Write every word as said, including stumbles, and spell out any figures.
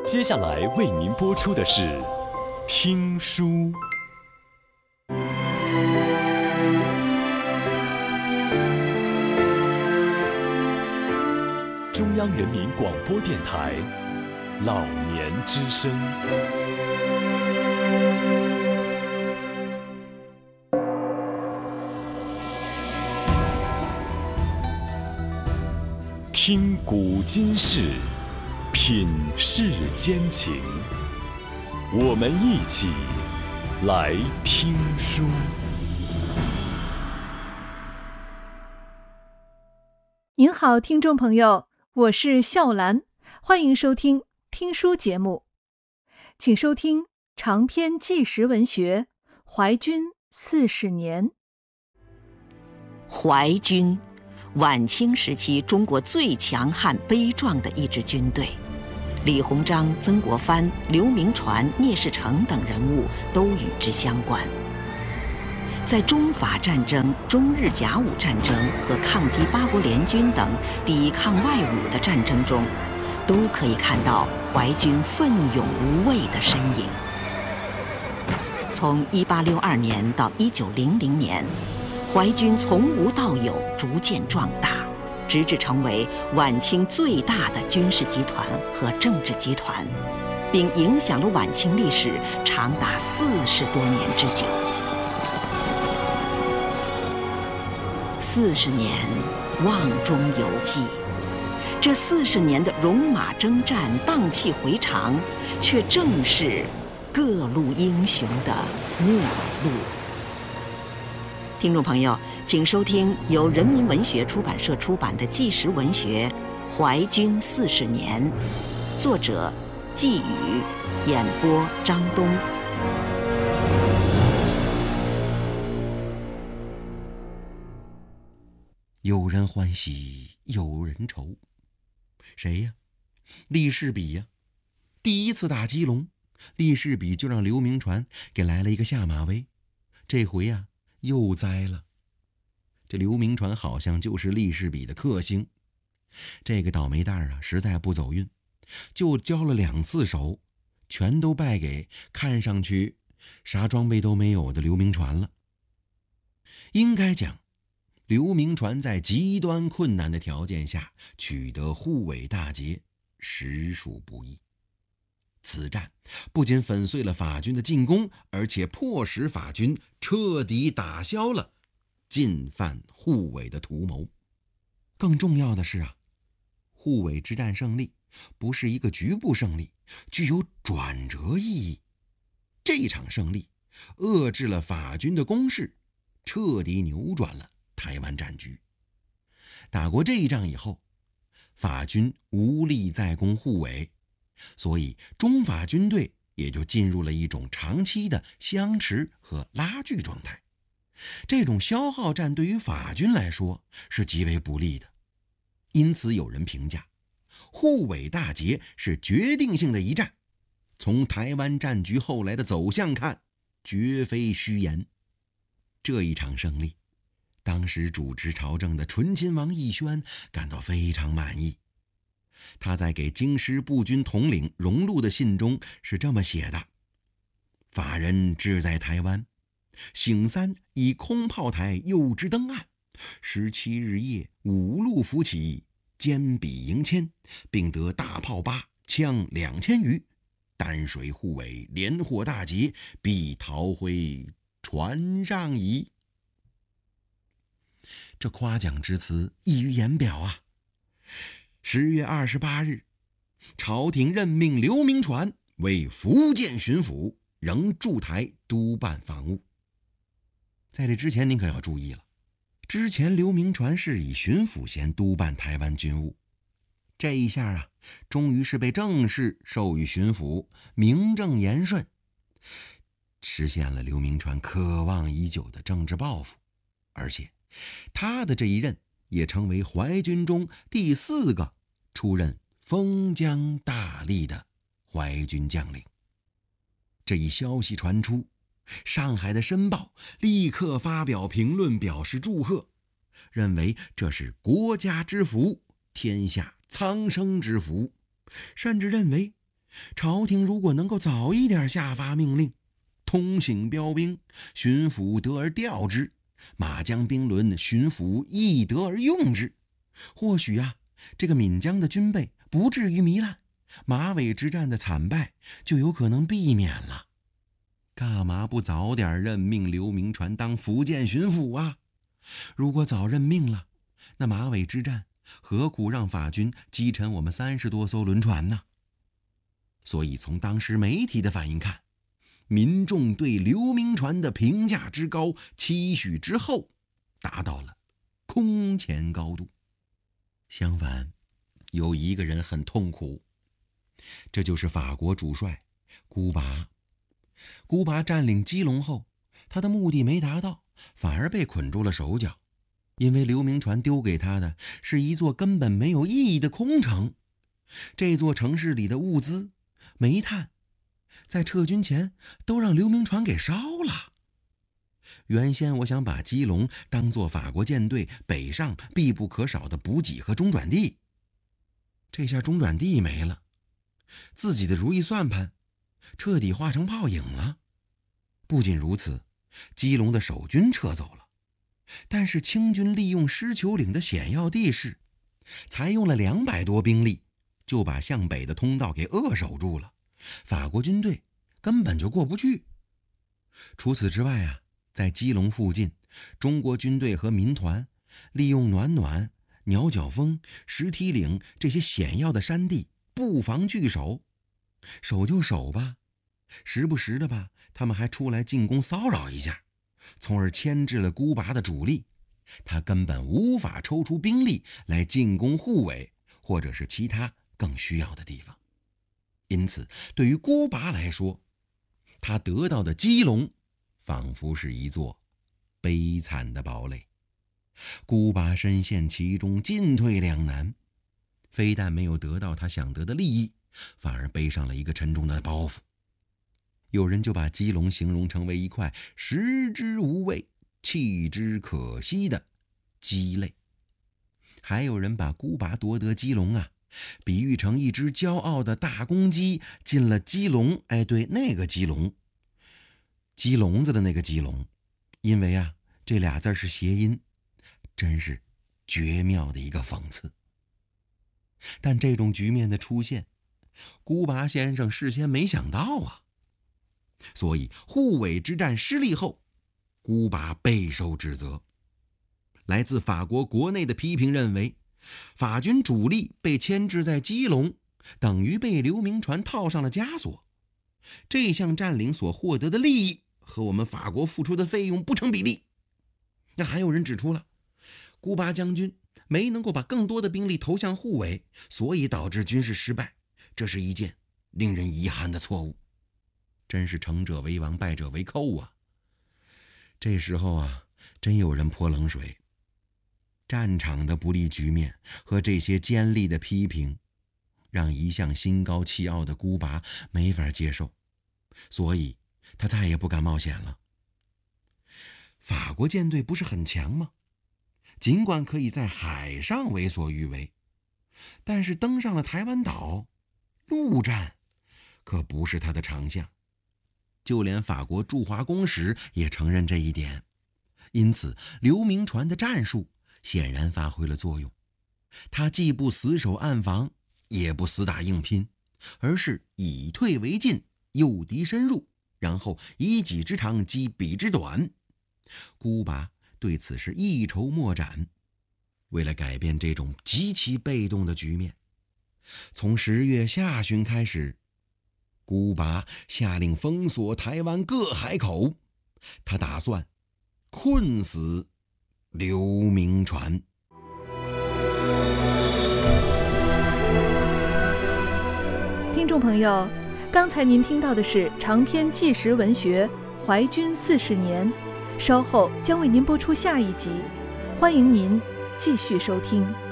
接下来为您播出的是听书。中央人民广播电台老年之声。听古今事，品世间情，我们一起来听书。 您好，听众朋友，我是笑兰，欢迎收听听书节目，请收听长篇纪实文学《淮军四十年》。 淮军，晚清时期中国最强悍悲壮的一支军队，李鸿章、曾国藩、刘铭传、聂士成等人物都与之相关。在中法战争、中日甲午战争和抗击八国联军等抵抗外侮的战争中，都可以看到淮军奋勇无畏的身影。从一八六二年到一九零零年，淮军从无到有，逐渐壮大，直至成为晚清最大的军事集团和政治集团，并影响了晚清历史长达四十多年之久。四十年，瓮中有记。这四十年的戎马征战、荡气回肠，却正是各路英雄的末路。听众朋友，请收听由人民文学出版社出版的纪实文学《淮军四十年》，作者季宇，演播张东。 有人欢喜有人愁，谁呀？利士比呀！第一次打基隆，利士比就让刘铭传给来了一个下马威，这回呀又栽了。这刘铭传好像就是利士比的克星，这个倒霉蛋啊实在不走运，就交了两次手，全都败给看上去啥装备都没有的刘铭传了。应该讲，刘铭传在极端困难的条件下取得护卫大捷，实属不易。此战不仅粉碎了法军的进攻，而且迫使法军彻底打消了进犯护卫的图谋。更重要的是啊，护卫之战胜利不是一个局部胜利，具有转折意义。这场胜利遏制了法军的攻势，彻底扭转了台湾战局。打过这一仗以后，法军无力再攻护卫，所以中法军队也就进入了一种长期的相持和拉锯状态。这种消耗战对于法军来说是极为不利的，因此有人评价护卫大捷是决定性的一战，从台湾战局后来的走向看，绝非虚言。这一场胜利，当时主持朝政的醇亲王奕宣感到非常满意。他在给京师步军统领荣禄的信中是这么写的：法人志在台湾，醒三以空炮台诱之登岸，十七日夜五路伏起，坚壁迎迁，并得大炮八，枪两千余，淡水护卫连获大捷，必逃回船上矣。这夸奖之词溢于言表啊！十月二十八日，朝廷任命刘铭传为福建巡抚，仍驻台督办防务。在这之前您可要注意了，之前刘铭传是以巡抚衔督办台湾军务，这一下啊，终于是被正式授予巡抚，名正言顺，实现了刘铭传渴望已久的政治抱负。而且他的这一任也成为淮军中第四个出任封疆大吏的淮军将领。这一消息传出，上海的《申报》立刻发表评论表示祝贺，认为这是国家之福，天下苍生之福，甚至认为朝廷如果能够早一点下发命令，通行标兵，巡抚得而调之，马将兵轮，巡抚亦得而用之，或许啊，这个闽江的军备不至于糜烂，马尾之战的惨败就有可能避免了。干嘛不早点任命刘铭传当福建巡抚啊？如果早任命了，那马尾之战何苦让法军击沉我们三十多艘轮船呢？所以从当时媒体的反应看，民众对刘铭传的评价之高，期许之厚，达到了空前高度。相反，有一个人很痛苦，这就是法国主帅孤拔。孤拔占领基隆后，他的目的没达到，反而被捆住了手脚，因为刘铭传丢给他的是一座根本没有意义的空城。这座城市里的物资、煤炭，在撤军前都让刘铭传给烧了。原先我想把基隆当作法国舰队北上必不可少的补给和中转地，这下中转地没了，自己的如意算盘彻底化成泡影了。不仅如此，基隆的守军撤走了，但是清军利用狮球岭的险要地势，才用了两百多兵力就把向北的通道给扼守住了，法国军队根本就过不去。除此之外啊，在基隆附近，中国军队和民团利用暖暖、鸟脚峰、石梯岭这些险要的山地布防据守，守就守吧，时不时的吧，他们还出来进攻骚扰一下，从而牵制了孤拔的主力，他根本无法抽出兵力来进攻护卫或者是其他更需要的地方。因此对于孤拔来说，他得到的基隆仿佛是一座悲惨的堡垒。孤拔深陷其中，进退两难，非但没有得到他想得的利益，反而背上了一个沉重的包袱。有人就把基隆形容成为一块食之无味、弃之可惜的鸡肋。还有人把孤拔夺得基隆啊，比喻成一只骄傲的大公鸡进了鸡笼。哎，对，那个鸡笼，鸡笼子的那个鸡笼，因为啊，这俩字是谐音，真是绝妙的一个讽刺。但这种局面的出现，孤拔先生事先没想到啊。所以护卫之战失利后，孤拔备受指责。来自法国国内的批评认为，法军主力被牵制在基隆，等于被刘铭传套上了枷锁。这项占领所获得的利益和我们法国付出的费用不成比例。那还有人指出了，孤拔将军没能够把更多的兵力投向护卫，所以导致军事失败，这是一件令人遗憾的错误。真是成者为王，败者为寇啊！这时候啊，真有人泼冷水。战场的不利局面和这些尖利的批评，让一向心高气傲的孤拔没法接受，所以他再也不敢冒险了。法国舰队不是很强吗？尽管可以在海上为所欲为，但是登上了台湾岛，陆战可不是他的长项。就连法国驻华公使也承认这一点，因此刘铭传的战术显然发挥了作用。他既不死守暗防，也不死打硬拼，而是以退为进，诱敌深入，然后以己之长击彼之短。孤拔对此是一筹莫展。为了改变这种极其被动的局面，从十月下旬开始，孤拔下令封锁台湾各海口，他打算困死刘铭传。 听众朋友，刚才您听到的是长篇纪实文学《淮军四十年》，稍后将为您播出下一集，欢迎您继续收听。